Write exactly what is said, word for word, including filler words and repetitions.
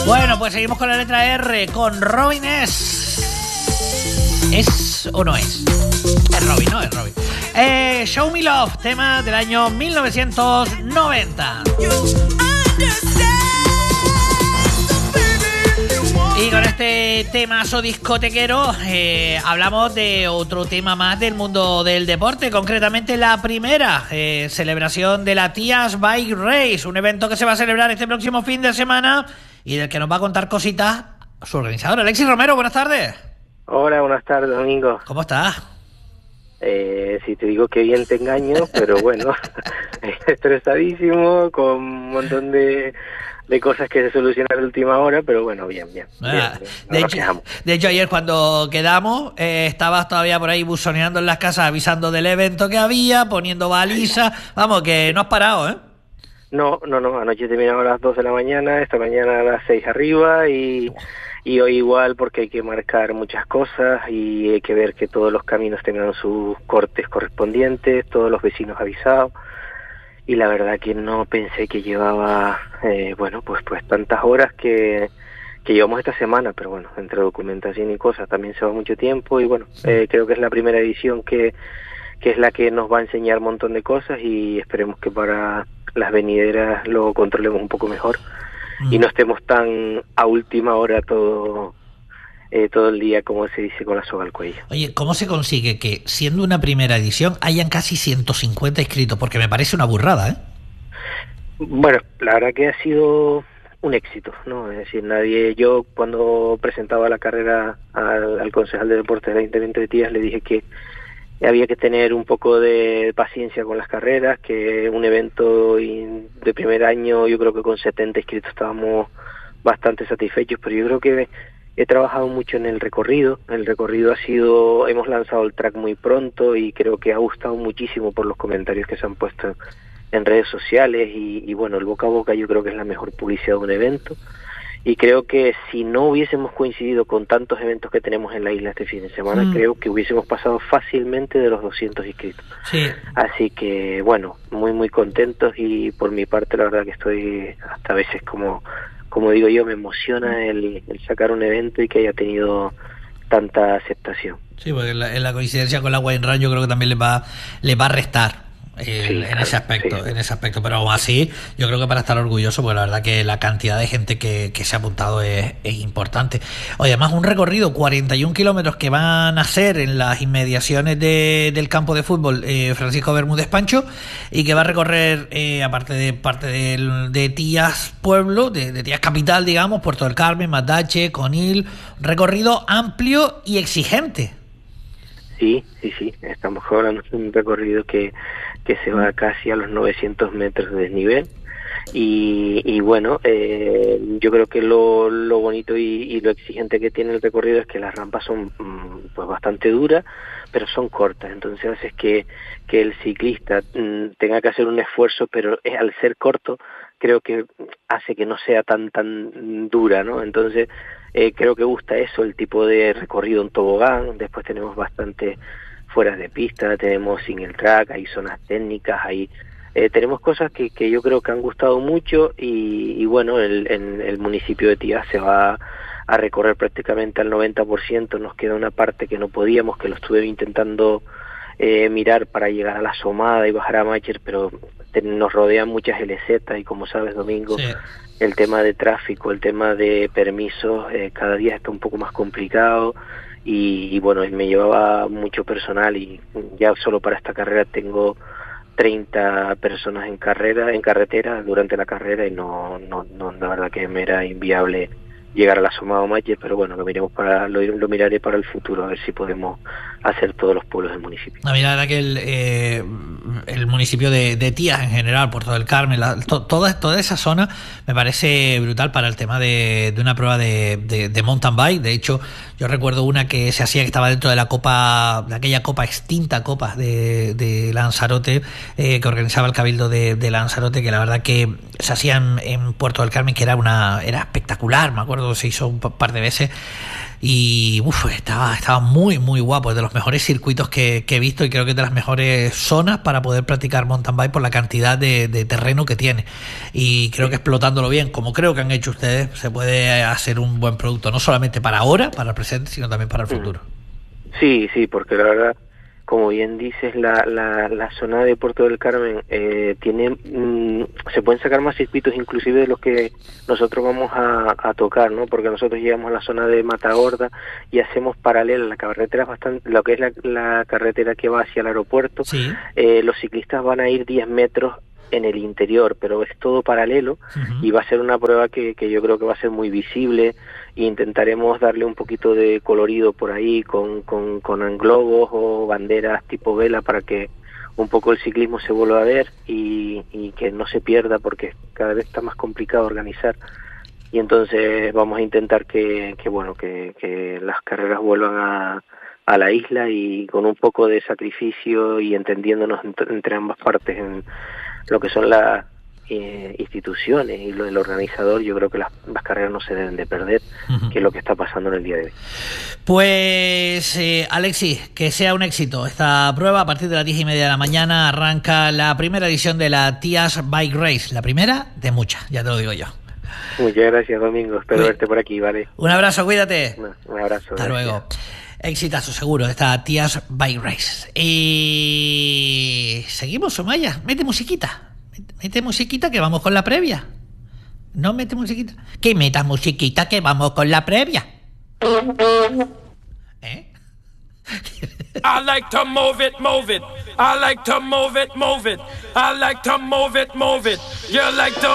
Bueno, pues seguimos con la letra R, con Robin S. ¿Es o no es? Es Robin, ¿no? Es Robin. Eh, Show Me Love, tema del año mil novecientos noventa. Y con este temazo discotequero eh, hablamos de otro tema más del mundo del deporte, concretamente la primera eh, celebración de la Tías Bike Race, un evento que se va a celebrar este próximo fin de semana y del que nos va a contar cositas su organizador, Alexis Romero. Buenas tardes. Hola, buenas tardes, Domingo. ¿Cómo estás? Eh, si te digo que bien te engaño, pero bueno, estresadísimo, con un montón de... de cosas que se solucionan a última hora, pero bueno, bien, bien. Ah, bien, bien. No de, nos hecho, quejamos. de hecho, ayer cuando quedamos, eh, estabas todavía por ahí buzoneando en las casas, avisando del evento que había, poniendo balizas. Vamos, que no has parado, ¿eh? No, no, no. Anoche terminamos a las dos de la mañana, esta mañana a las seis arriba y, y hoy igual porque hay que marcar muchas cosas y hay que ver que todos los caminos tengan sus cortes correspondientes, todos los vecinos avisados. Y la verdad que no pensé que llevaba, eh, bueno, pues pues tantas horas que, que llevamos esta semana, pero bueno, entre documentación y cosas también se va mucho tiempo y bueno, eh, creo que es la primera edición que, que es la que nos va a enseñar un montón de cosas y esperemos que para las venideras lo controlemos un poco mejor mm. y no estemos tan a última hora todo... Eh, todo el día, como se dice, con la soga al cuello. Oye, ¿cómo se consigue que, siendo una primera edición, hayan casi ciento cincuenta inscritos? Porque me parece una burrada, ¿eh? Bueno, la verdad que ha sido un éxito, ¿no? Es decir, nadie... Yo, cuando presentaba la carrera al, al concejal de deportes del Ayuntamiento de Tías, le dije que había que tener un poco de paciencia con las carreras, que un evento de primer año, yo creo que con setenta inscritos estábamos bastante satisfechos, pero yo creo que he trabajado mucho en el recorrido. El recorrido ha sido, hemos lanzado el track muy pronto y creo que ha gustado muchísimo por los comentarios que se han puesto en redes sociales y, y bueno, el boca a boca yo creo que es la mejor publicidad de un evento y creo que si no hubiésemos coincidido con tantos eventos que tenemos en la isla este fin de semana, mm. creo que hubiésemos pasado fácilmente de los doscientos inscritos. Sí. Así que bueno, muy muy contentos y por mi parte la verdad que estoy hasta a veces como... como digo yo, me emociona el, el sacar un evento y que haya tenido tanta aceptación. Sí, porque en la, en la coincidencia con la Wine Run yo creo que también les va, les va a restar el, sí, en claro, ese aspecto, sí. en ese aspecto. Pero aún así, yo creo que para estar orgulloso, porque la verdad que la cantidad de gente que, que se ha apuntado es, es importante. Oye, además un recorrido, cuarenta y un kilómetros que van a hacer en las inmediaciones de, del campo de fútbol eh, Francisco Bermúdez Pancho, y que va a recorrer, eh, aparte de parte de, de Tías Pueblo, de, de Tías Capital, digamos, Puerto del Carmen, Matache, Conil, recorrido amplio y exigente. Sí, sí, sí, estamos hablando de un recorrido que, que se va casi a los novecientos metros de desnivel y, y bueno, eh, yo creo que lo, lo bonito y, y lo exigente que tiene el recorrido es que las rampas son pues bastante duras, pero son cortas, entonces hace que, que el ciclista mm, tenga que hacer un esfuerzo, pero eh, al ser corto creo que hace que no sea tan tan dura, ¿no? Entonces eh, creo que gusta eso, el tipo de recorrido en tobogán. Después tenemos bastante fueras de pista, tenemos single track, hay zonas técnicas, hay eh, tenemos cosas que, que yo creo que han gustado mucho y, y bueno, el, en el municipio de Tías se va a recorrer prácticamente al noventa por ciento, nos queda una parte que no podíamos, que lo estuve intentando eh, mirar para llegar a la Somada y bajar a Macher, pero te, nos rodean muchas L Z y como sabes, Domingo, sí. el tema de tráfico, el tema de permisos, eh, cada día está un poco más complicado y, y bueno, me llevaba mucho personal y ya solo para esta carrera tengo treinta personas en carrera, en carretera durante la carrera y no, no, no la verdad que me era inviable llegar a la Somada o Macher, pero bueno, lo miremos para lo, lo miraré para el futuro, a ver si podemos hacer todos los pueblos del municipio. No, mira, la verdad que el, eh, el municipio de, de Tías en general, Puerto del Carmen, la, to, toda, toda esa zona me parece brutal para el tema de, de una prueba de, de, de mountain bike. De hecho, yo recuerdo una que se hacía que estaba dentro de la copa, de aquella copa extinta copa de, de Lanzarote, eh, que organizaba el Cabildo de, de Lanzarote, que la verdad que se hacía en, en Puerto del Carmen, que era una era espectacular, me acuerdo, se hizo un par de veces. y uf, estaba, estaba muy muy guapo, es de los mejores circuitos que, que he visto y creo que es de las mejores zonas para poder practicar mountain bike por la cantidad de, de terreno que tiene, y creo que explotándolo bien, como creo que han hecho ustedes, se puede hacer un buen producto, no solamente para ahora, para el presente, sino también para el futuro. Sí, sí, porque la verdad, como bien dices, la, la, la zona de Puerto del Carmen eh, tiene, mmm, se pueden sacar más circuitos inclusive de los que nosotros vamos a, a tocar, ¿no? Porque nosotros llegamos a la zona de Matagorda y hacemos paralela, la carretera es bastante, lo que es la, la carretera que va hacia el aeropuerto, sí. eh, los ciclistas van a ir diez metros en el interior, pero es todo paralelo, uh-huh. y va a ser una prueba que, que yo creo que va a ser muy visible, e intentaremos darle un poquito de colorido por ahí con, con, con globos o banderas tipo vela para que un poco el ciclismo se vuelva a ver y, y que no se pierda, porque cada vez está más complicado organizar, y entonces vamos a intentar que, que bueno, que, que las carreras vuelvan a a la isla, y con un poco de sacrificio y entendiéndonos entre, entre ambas partes en lo que son las eh, instituciones y lo del organizador. Yo creo que las, las carreras no se deben de perder, uh-huh. que es lo que está pasando en el día de hoy. Pues eh, Alexis, que sea un éxito esta prueba. A partir de las diez y media de la mañana arranca la primera edición de la Tías Bike Race, la primera de muchas, ya te lo digo yo. Muchas gracias, Domingo, espero Uy. verte por aquí, ¿vale? Un abrazo, cuídate. Un, un abrazo. Hasta gracias. luego. Exitazo seguro esta Tías Bike Race. Y seguimos, Somaya. Mete musiquita. Mete musiquita que vamos con la previa. No mete musiquita. Que meta musiquita que vamos con la previa. ¿Eh? I like to move it, move it. I like to move it, move it. I like to move it, move it. You like to